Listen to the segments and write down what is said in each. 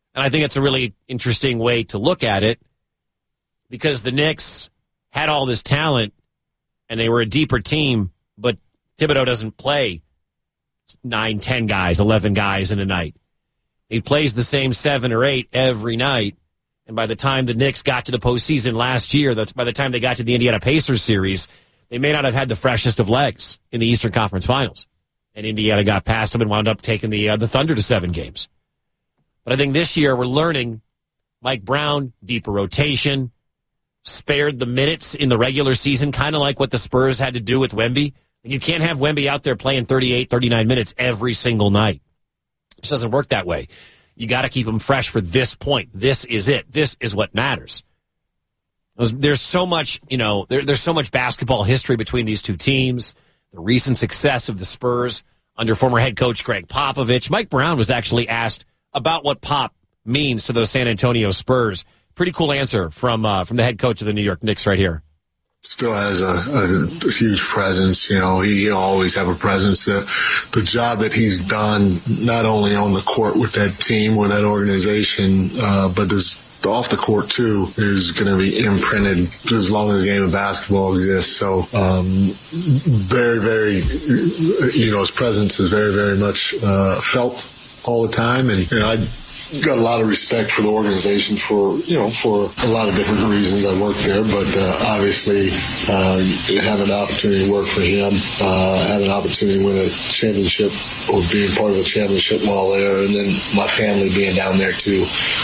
And I think it's a really interesting way to look at it because the Knicks had all this talent and they were a deeper team, but Thibodeau doesn't play 9, 10 guys, 11 guys in a night. He plays the same 7 or 8 every night. And by the time the Knicks got to the postseason last year, by the time they got to the Indiana Pacers series, they may not have had the freshest of legs in the Eastern Conference Finals. And Indiana got past them and wound up taking the Thunder to 7 games. But I think this year we're learning Mike Brown, deeper rotation, spared the minutes in the regular season, kind of like what the Spurs had to do with Wemby. You can't have Wemby out there playing 38, 39 minutes every single night. It just doesn't work that way. You got to keep him fresh for this point. This is it. This is what matters. There's so much, there's so much basketball history between these two teams. The recent success of the Spurs under former head coach Greg Popovich. Mike Brown was actually asked about what Pop means to those San Antonio Spurs. Pretty cool answer from the head coach of the New York Knicks right here. Still has a huge presence. He always have a presence. The job that he's done, not only on the court with that team, with that organization, but off the court too, is going to be imprinted as long as the game of basketball exists. So, very, very, his presence is very, very much felt all the time, and I got a lot of respect for the organization for a lot of different reasons. I work there, but obviously having an opportunity to work for him, having an opportunity to win a championship or being part of a championship while there, and then my family being down there too,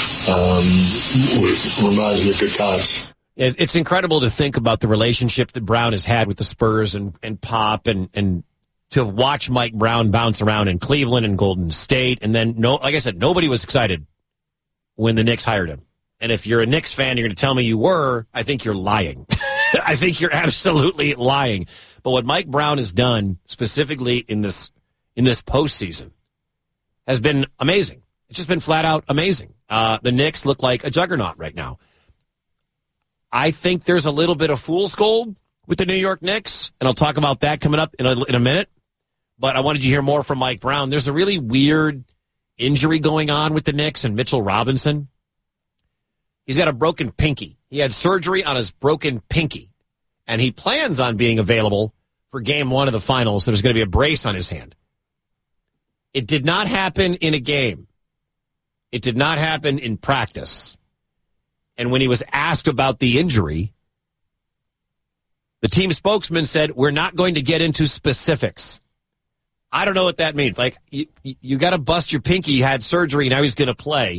reminds me of good times. It's incredible to think about the relationship that Brown has had with the Spurs and Pop and to watch Mike Brown bounce around in Cleveland and Golden State. And then, like I said, nobody was excited when the Knicks hired him. And if you're a Knicks fan, you're going to tell me you were, I think you're lying. I think you're absolutely lying. But what Mike Brown has done specifically in this postseason has been amazing. It's just been flat out amazing. The Knicks look like a juggernaut right now. I think there's a little bit of fool's gold with the New York Knicks, and I'll talk about that coming up in a minute. But I wanted you to hear more from Mike Brown. There's a really weird injury going on with the Knicks and Mitchell Robinson. He's got a broken pinky. He had surgery on his broken pinky, and he plans on being available for game 1 of the finals. There's going to be a brace on his hand. It did not happen in a game. It did not happen in practice. And when he was asked about the injury, the team spokesman said, "We're not going to get into specifics." I don't know what that means. Like, you got to bust your pinky. He had surgery, now he's going to play.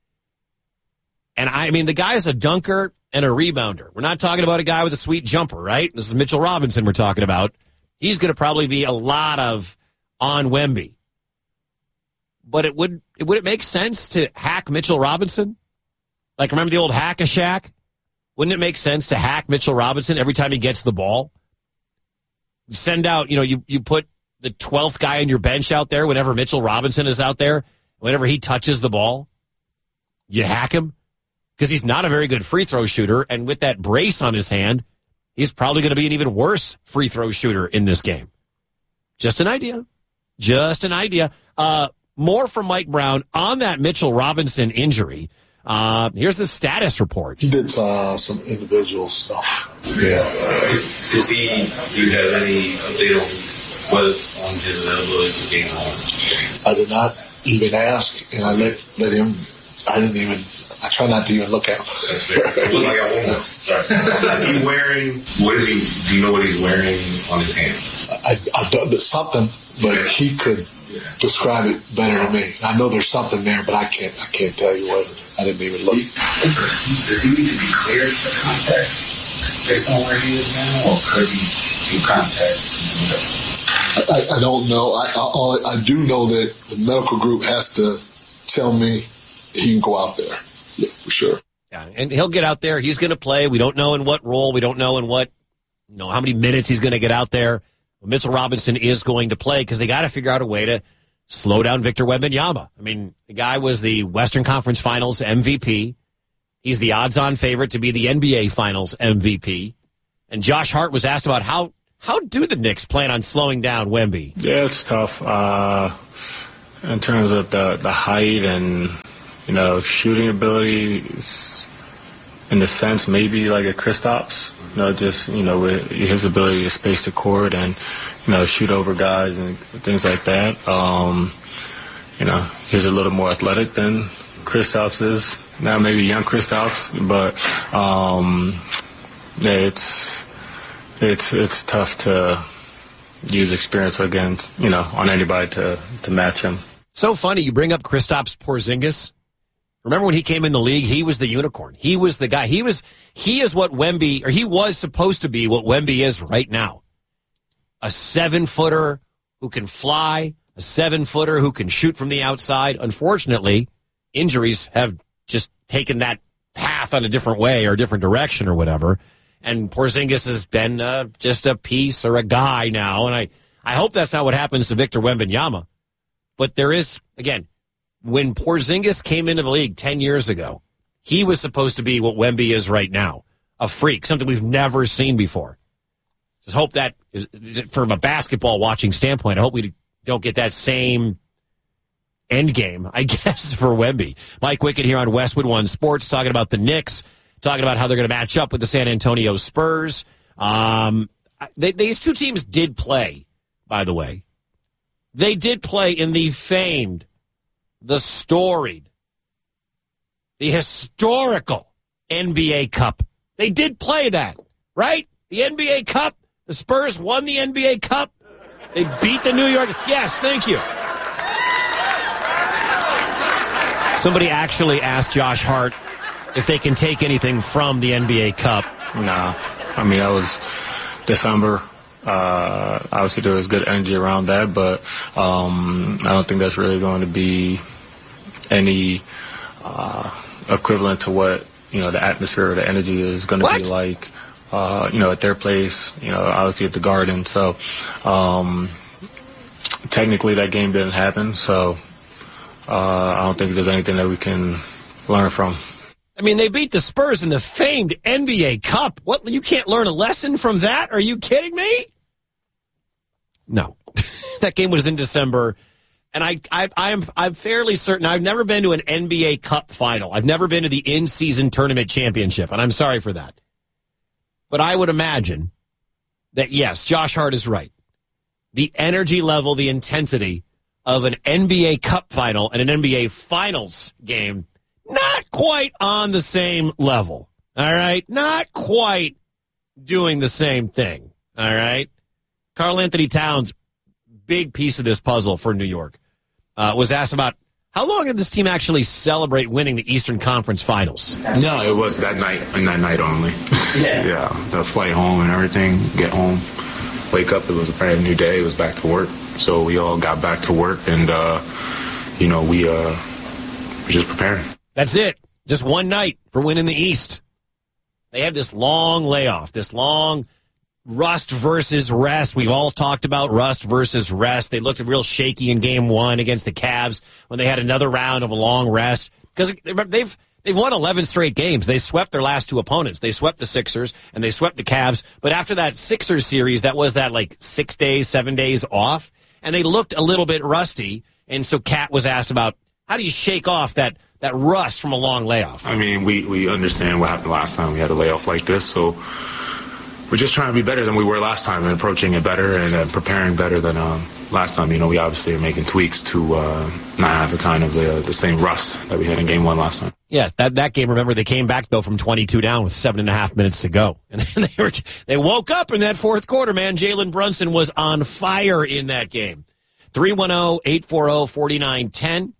And I mean, the guy is a dunker and a rebounder. We're not talking about a guy with a sweet jumper, right? This is Mitchell Robinson we're talking about. He's going to probably be a lot of on Wemby. But would it make sense to hack Mitchell Robinson? Like, remember the old Hack-a-Shack? Wouldn't it make sense to hack Mitchell Robinson every time he gets the ball? Send out, you put the 12th guy on your bench out there whenever Mitchell Robinson is out there, whenever he touches the ball, you hack him? Because he's not a very good free throw shooter, and with that brace on his hand, he's probably going to be an even worse free throw shooter in this game. Just an idea. Just an idea. More from Mike Brown on that Mitchell Robinson injury. Here's the status report. He did some individual stuff. Yeah. Do you have any update on what's on his availability for game 1? I did not even ask, and I let him. I try not to even look at him. That's fair. I got one more. Sorry. Is he wearing, do you know what he's wearing on his hand? I've done something, but he could describe it better than me. I know there's something there, but I can't tell you what. I didn't even look. Does he need to be cleared for contact based on where he is now, or could he do contact? I don't know. I do know that the medical group has to tell me he can go out there. Yeah, for sure. Yeah, and he'll get out there. He's going to play. We don't know in what role. We don't know in what, how many minutes he's going to get out there. Mitchell Robinson is going to play because they got to figure out a way to slow down Victor Wembanyama. I mean, the guy was the Western Conference Finals MVP. He's the odds-on favorite to be the NBA Finals MVP. And Josh Hart was asked about how do the Knicks plan on slowing down Wemby? Yeah, it's tough in terms of the height and Shooting ability is, in a sense, maybe like a Kristaps. With his ability to space the court and, shoot over guys and things like that. He's a little more athletic than Kristaps is. Now maybe young Kristaps, but it's tough to use experience against, on anybody to match him. So funny you bring up Kristaps Porzingis. Remember when he came in the league, he was the unicorn. He was the guy. He is what Wemby, or he was supposed to be what Wemby is right now. A 7-footer who can fly, a 7-footer who can shoot from the outside. Unfortunately, injuries have just taken that path on a different way or a different direction or whatever. And Porzingis has been just a piece or a guy now. And I hope that's not what happens to Victor Wembanyama. But there is, again, when Porzingis came into the league 10 years ago, he was supposed to be what Wemby is right now. A freak, something we've never seen before. Just hope that, from a basketball watching standpoint, I hope we don't get that same end game, I guess, for Wemby. Mike Wickett here on Westwood One Sports, talking about the Knicks, talking about how they're going to match up with the San Antonio Spurs. These two teams did play, by the way. They did play in the famed, the storied, the historical NBA Cup. They did play that, right? The NBA Cup. The Spurs won the NBA Cup. They beat the New York. Yes, thank you. Somebody actually asked Josh Hart if they can take anything from the NBA Cup. Nah. That was December. Obviously, there was good energy around that, but I don't think that's really going to be any equivalent to what, the atmosphere or the energy is going to be like, at their place, obviously at the Garden. So technically that game didn't happen, so I don't think there's anything that we can learn from. They beat the Spurs in the famed NBA Cup. What? You can't learn a lesson from that? Are you kidding me? No. That game was in December, and I'm fairly certain I've never been to an NBA Cup final. I've never been to the in-season tournament championship, and I'm sorry for that. But I would imagine that, yes, Josh Hart is right. The energy level, the intensity of an NBA Cup final and an NBA Finals game, not quite on the same level, all right? Not quite doing the same thing, all right? Karl Anthony Towns, big piece of this puzzle for New York, was asked about how long did this team actually celebrate winning the Eastern Conference Finals? No, it was that night and that night only. Yeah, the flight home and everything, get home, wake up, it was a brand new day, it was back to work. So we all got back to work and, we were just preparing. That's it. Just one night for winning the East. They have this long layoff, this long rust versus rest. We've all talked about rust versus rest. They looked real shaky in game one against the Cavs when they had another round of a long rest. Because they've won 11 straight games. They swept their last two opponents. They swept the Sixers and they swept the Cavs. But after that Sixers series, that was that 6 days, 7 days off. And they looked a little bit rusty. And so Kat was asked about how do you shake off that rust from a long layoff? We understand what happened last time we had a layoff like this. So we're just trying to be better than we were last time and approaching it better and preparing better than last time. We obviously are making tweaks to not have a kind of the same rust that we had in game one last time. Yeah, that game, remember, they came back, though, from 22 down with 7.5 minutes to go. And they woke up in that fourth quarter, man. Jalen Brunson was on fire in that game. 310-840-4910.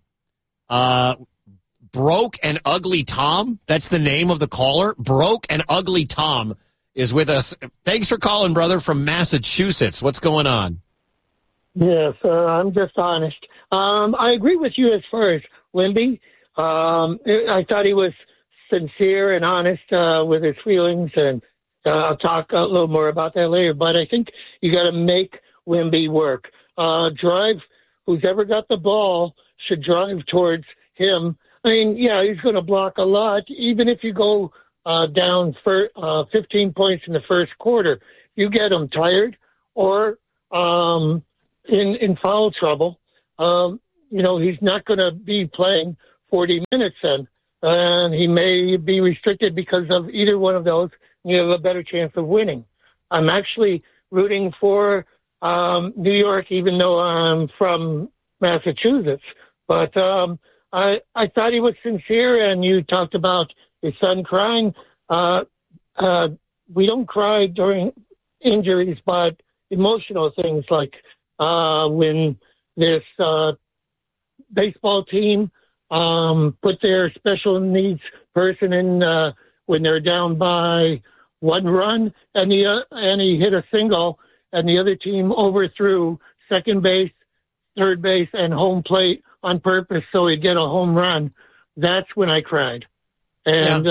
Broke and Ugly Tom, that's the name of the caller. Broke and Ugly Tom is with us. Thanks for calling, brother, from Massachusetts. What's going on? Yes, I'm just honest. I agree with you as far as Wemby. I thought he was sincere and honest with his feelings, and I'll talk a little more about that later. But I think you got to make Wemby work. Drive, who's ever got the ball should drive towards him. He's going to block a lot, even if you go down for 15 points in the first quarter. You get him tired or in foul trouble. He's not going to be playing 40 minutes then. And he may be restricted because of either one of those. You have a better chance of winning. I'm actually rooting for New York, even though I'm from Massachusetts. But I thought he was sincere, and you talked about his son crying. We don't cry during injuries, but emotional things like when this baseball team put their special needs person in when they're down by 1 run, and he hit a single, and the other team overthrew second base, third base, and home plate on purpose so he'd get a home run. That's when I cried. And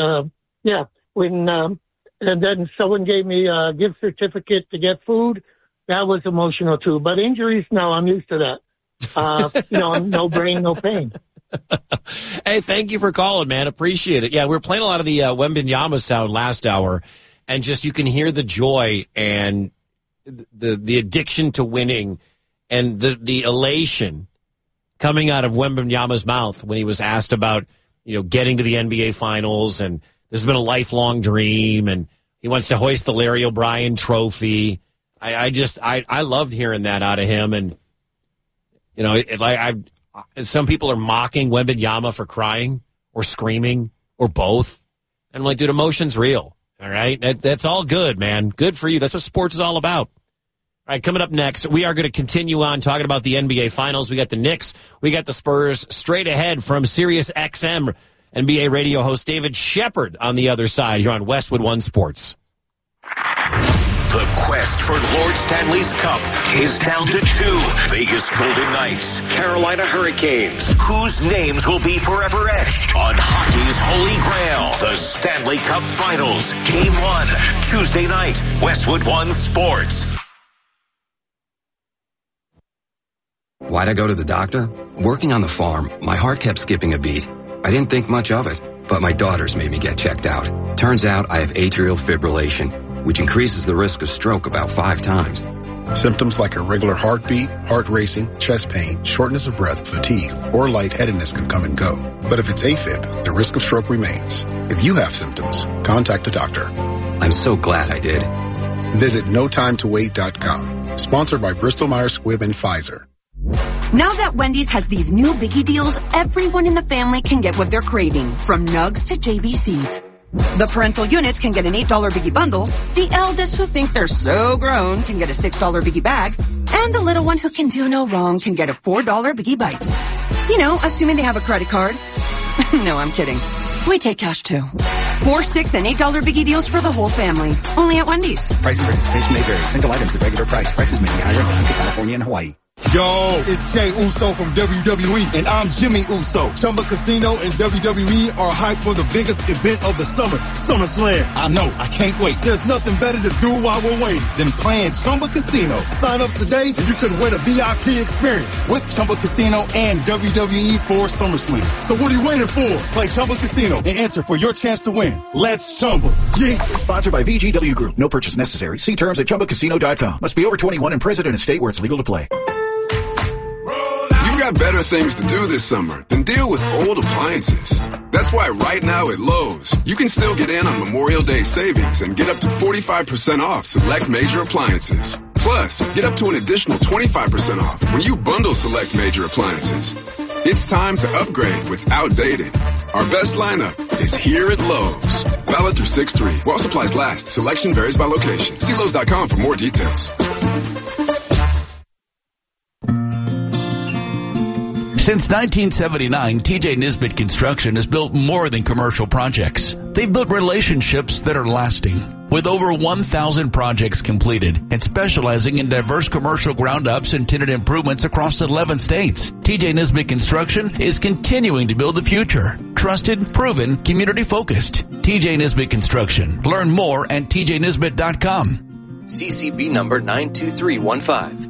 and then someone gave me a gift certificate to get food. That was emotional too. But injuries, no, I'm used to that. No brain, no pain. Hey, thank you for calling, man. Appreciate it. Yeah, we were playing a lot of the Wembanyama sound last hour, and just you can hear the joy and the addiction to winning and the elation coming out of Wembanyama's mouth when he was asked about, getting to the NBA Finals, and this has been a lifelong dream, and he wants to hoist the Larry O'Brien trophy. I loved hearing that out of him, and some people are mocking Wembanyama for crying or screaming or both. And I'm like, dude, emotion's real. All right. That's all good, man. Good for you. That's what sports is all about. All right. Coming up next, we are going to continue on talking about the NBA Finals. We got the Knicks. We got the Spurs straight ahead from Sirius XM. NBA radio host David Shepard on the other side here on Westwood One Sports. The quest for Lord Stanley's Cup is down to 2. Vegas Golden Knights, Carolina Hurricanes, whose names will be forever etched on hockey's holy grail, the Stanley Cup Finals. Game 1, Tuesday night, Westwood One Sports. Why'd I go to the doctor? Working on the farm, my heart kept skipping a beat. I didn't think much of it, but my daughters made me get checked out. Turns out I have atrial fibrillation, which increases the risk of stroke about 5 times. Symptoms like irregular heartbeat, heart racing, chest pain, shortness of breath, fatigue, or lightheadedness can come and go. But if it's AFib, the risk of stroke remains. If you have symptoms, contact a doctor. I'm so glad I did. Visit NoTimeToWait.com. Sponsored by Bristol Myers Squibb and Pfizer. Now that Wendy's has these new biggie deals, everyone in the family can get what they're craving, from nugs to JBCs. The parental units can get an $8 biggie bundle, the eldest who think they're so grown can get a $6 biggie bag, and the little one who can do no wrong can get a $4 biggie bites. Assuming they have a credit card. No, I'm kidding. We take cash too. 4, 6, and $8 biggie deals for the whole family. Only at Wendy's. Price and participation may vary. Single items at regular price. Prices may be higher in Alaska, California, and Hawaii. Yo, it's Jey Uso from WWE, and I'm Jimmy Uso. Chumba Casino and WWE are hyped for the biggest event of the summer, SummerSlam. I know, I can't wait. There's nothing better to do while we're waiting than playing Chumba Casino. Sign up today and you could win a VIP experience with Chumba Casino and WWE for SummerSlam. So what are you waiting for? Play Chumba Casino and enter for your chance to win. Let's Chumba. Yeah. Sponsored by VGW Group. No purchase necessary. See terms at ChumbaCasino.com. Must be over 21 and present in a state where it's legal to play. You've got better things to do this summer than deal with old appliances. That's why right now at Lowe's, you can still get in on Memorial Day savings and get up to 45% off select major appliances. Plus, get up to an additional 25% off when you bundle select major appliances. It's time to upgrade what's outdated. Our best lineup is here at Lowe's. Valid through 6/3. While supplies last. Selection varies by location. See Lowe's.com for more details. Since 1979, TJ Nisbet Construction has built more than commercial projects. They've built relationships that are lasting. With over 1,000 projects completed and specializing in diverse commercial ground-ups and tenant improvements across 11 states, TJ Nisbet Construction is continuing to build the future. Trusted, proven, community-focused. TJ Nisbet Construction. Learn more at tjnisbet.com. CCB number 92315.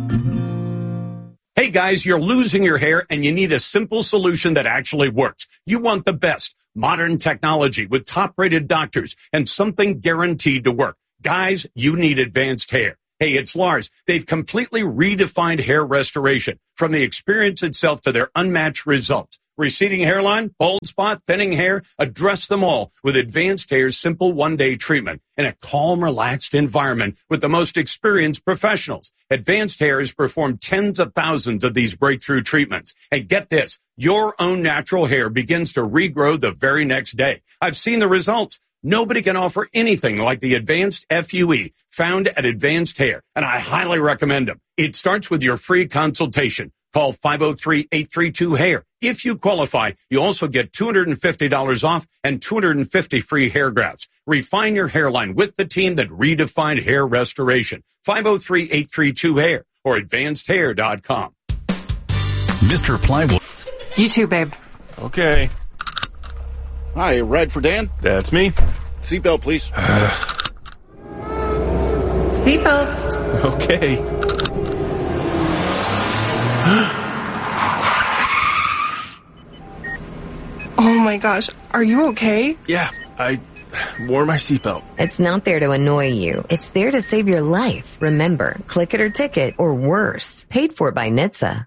Hey guys, you're losing your hair and you need a simple solution that actually works. You want the best modern technology with top-rated doctors and something guaranteed to work. Guys, you need advanced hair. Hey, it's Lars. They've completely redefined hair restoration, from the experience itself to their unmatched results. Receding hairline, bald spot, thinning hair, address them all with Advanced Hair's simple one-day treatment in a calm, relaxed environment with the most experienced professionals. Advanced Hair has performed tens of thousands of these breakthrough treatments. And get this, your own natural hair begins to regrow the very next day. I've seen the results. Nobody can offer anything like the Advanced FUE found at Advanced Hair, and I highly recommend them. It starts with your free consultation. Call 503-832-HAIR. If you qualify, you also get $250 off and 250 free hair grafts. Refine your hairline with the team that redefined hair restoration. 503-832-HAIR or advancedhair.com. Mr. Plywood. You too, babe. Okay. Hi, ride for Dan? That's me. Seatbelt, please. Seatbelts. Okay. Oh my gosh, are you okay? Yeah, I wore my seatbelt. It's not there to annoy you. It's there to save your life. Remember, click it or ticket, or worse. Paid for by NHTSA.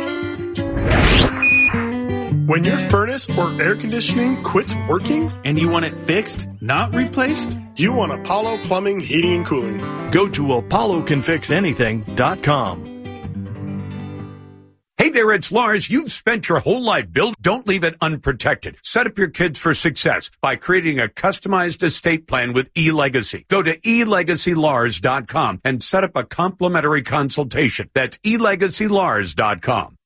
When your furnace or air conditioning quits working and you want it fixed, not replaced, you want Apollo Plumbing, Heating, and Cooling. Go to ApolloCanFixAnything.com. Hey there, it's Lars. You've spent your whole life building. Don't leave it unprotected. Set up your kids for success by creating a customized estate plan with eLegacy. Go to elegacylars.com and set up a complimentary consultation. That's elegacylars.com.